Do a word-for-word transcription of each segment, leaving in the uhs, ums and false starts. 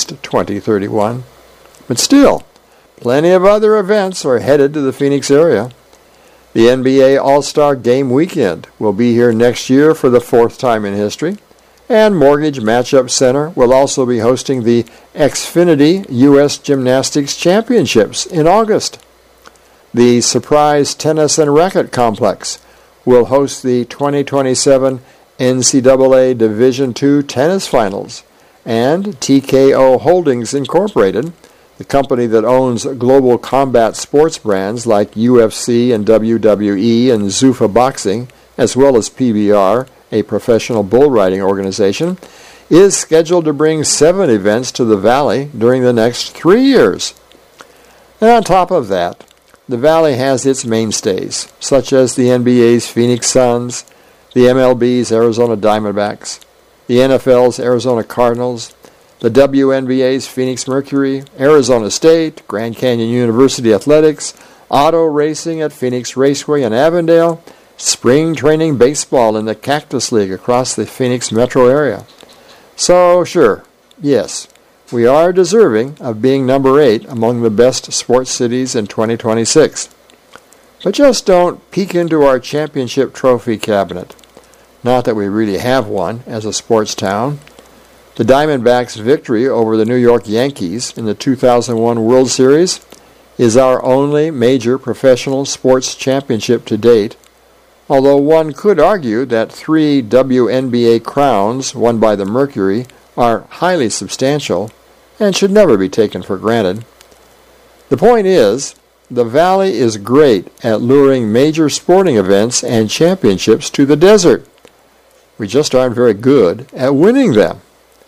thirty-first, twenty thirty-one. But still, plenty of other events are headed to the Phoenix area. The N B A All-Star Game Weekend will be here next year for the fourth time in history, and Mortgage Matchup Center will also be hosting the Xfinity U S Gymnastics Championships in August. The Surprise Tennis and Racket Complex will host the twenty twenty-seven N C double A Division two Tennis Finals, and T K O Holdings Incorporated, the company that owns global combat sports brands like U F C and W W E and Zuffa Boxing, as well as P B R, a professional bull riding organization, is scheduled to bring seven events to the Valley during the next three years. And on top of that, the Valley has its mainstays, such as the N B A's Phoenix Suns, the M L B's Arizona Diamondbacks, the N F L's Arizona Cardinals, the W N B A's Phoenix Mercury, Arizona State, Grand Canyon University Athletics, auto racing at Phoenix Raceway in Avondale, spring training baseball in the Cactus League across the Phoenix metro area. So, sure, yes, we are deserving of being number eight among the best sports cities in twenty twenty-six. But just don't peek into our championship trophy cabinet. Not that we really have one as a sports town. The Diamondbacks' victory over the New York Yankees in the two thousand one World Series is our only major professional sports championship to date, although one could argue that three W N B A crowns won by the Mercury are highly substantial and should never be taken for granted. The point is, the Valley is great at luring major sporting events and championships to the desert. We just aren't very good at winning them.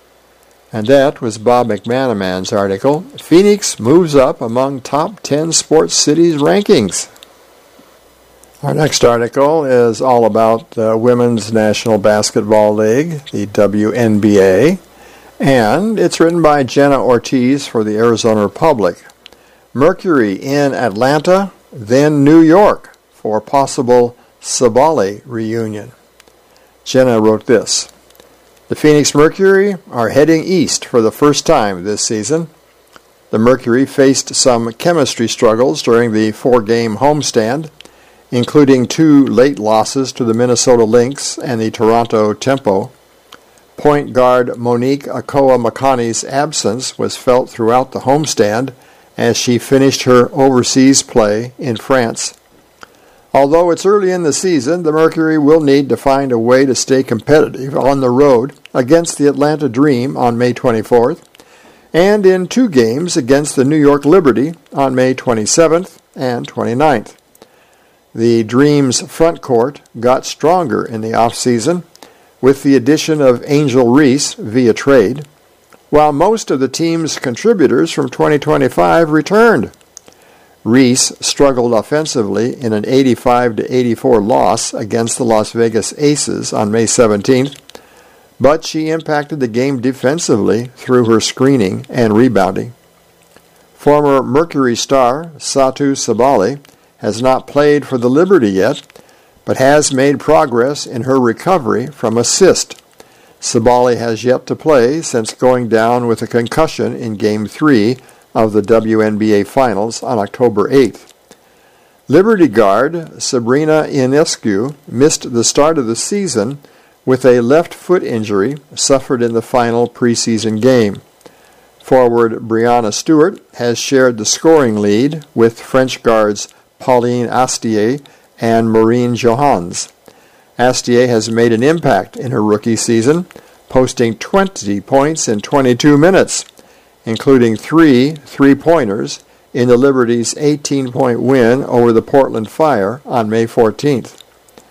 And that was Bob McManaman's article, Phoenix Moves Up Among Top ten Sports Cities Rankings. Our next article is all about the Women's National Basketball League, the W N B A, and it's written by Jenna Ortiz for the Arizona Republic. Mercury in Atlanta, then New York for possible Sabally reunion. Jenna wrote this: The Phoenix Mercury are heading east for the first time this season. The Mercury faced some chemistry struggles during the four-game homestand, including two late losses to the Minnesota Lynx and the Toronto Tempo. Point guard Monique Akoa-Makani's absence was felt throughout the homestand as she finished her overseas play in France. Although it's early in the season, the Mercury will need to find a way to stay competitive on the road against the Atlanta Dream on May twenty-fourth, and in two games against the New York Liberty on May twenty-seventh and twenty-ninth. The Dream's front court got stronger in the off-season with the addition of Angel Reese via trade, while most of the team's contributors from twenty twenty-five returned. Reese struggled offensively in an eighty-five to eighty-four loss against the Las Vegas Aces on May seventeenth, but she impacted the game defensively through her screening and rebounding. Former Mercury star Satu Sabally has not played for the Liberty yet, but has made progress in her recovery from a cyst. Sabally has yet to play since going down with a concussion in Game three of the W N B A Finals on October eighth. Liberty guard Sabrina Ionescu missed the start of the season with a left foot injury suffered in the final preseason game. Forward Brianna Stewart has shared the scoring lead with French guards Pauline Astier and Maureen Johans. Astier has made an impact in her rookie season, posting twenty points in twenty-two minutes, including three three-pointers in the Liberty's eighteen-point win over the Portland Fire on May fourteenth.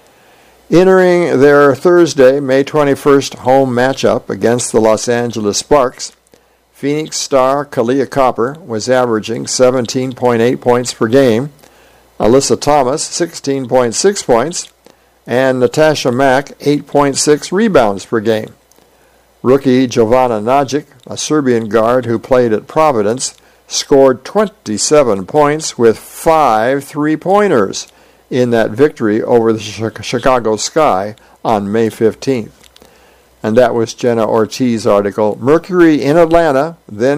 Entering their Thursday, May twenty-first home matchup against the Los Angeles Sparks, Phoenix star Kalia Copper was averaging seventeen point eight points per game, Alyssa Thomas sixteen point six points, and Natasha Mack eight point six rebounds per game. Rookie Jovana Najic, a Serbian guard who played at Providence, scored twenty-seven points with five three-pointers in that victory over the Chicago Sky on May fifteenth. And that was Jenna Ortiz's article, Mercury in Atlanta, then